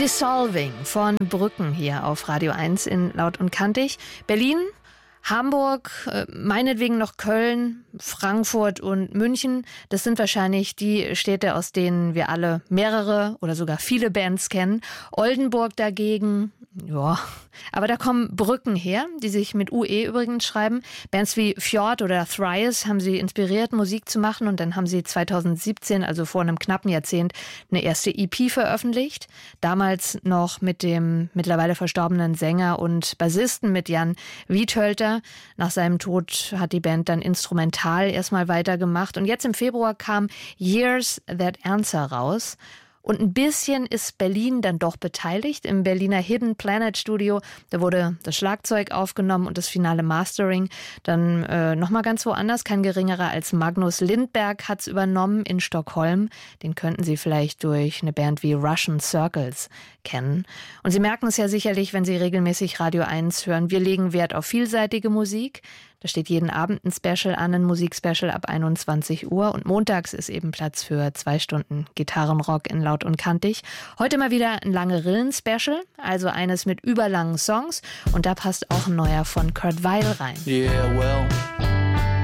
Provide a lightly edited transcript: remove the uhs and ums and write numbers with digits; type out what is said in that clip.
Dissolving von Brücken hier auf Radio 1 in Laut und Kantig. Berlin, Hamburg, meinetwegen noch Köln, Frankfurt und München. Das sind wahrscheinlich die Städte, aus denen wir alle mehrere oder sogar viele Bands kennen. Oldenburg dagegen, ja, aber da kommen Brücken her, die sich mit UE übrigens schreiben. Bands wie Fjord oder Thrice haben sie inspiriert, Musik zu machen, und dann haben sie 2017, also vor einem knappen Jahrzehnt, eine erste EP veröffentlicht. Damals noch mit dem mittlerweile verstorbenen Sänger und Bassisten, mit Jan Wiethölter. Nach seinem Tod hat die Band dann instrumental erstmal weitergemacht, und jetzt im Februar kam Years That Answer raus. Und ein bisschen ist Berlin dann doch beteiligt. Im Berliner Hidden Planet Studio, da wurde das Schlagzeug aufgenommen und das finale Mastering dann nochmal ganz woanders. Kein geringerer als Magnus Lindberg hat's übernommen in Stockholm. Den könnten Sie vielleicht durch eine Band wie Russian Circles kennen. Und Sie merken es ja sicherlich, wenn Sie regelmäßig Radio 1 hören. Wir legen Wert auf vielseitige Musik. Da steht jeden Abend ein Special an, ein Musikspecial ab 21 Uhr. Und montags ist eben Platz für 2 Stunden Gitarrenrock in Laut und Kantig. Heute mal wieder ein Lange-Rillen-Special, also eines mit überlangen Songs. Und da passt auch ein neuer von Kurt Weill rein. Yeah, well,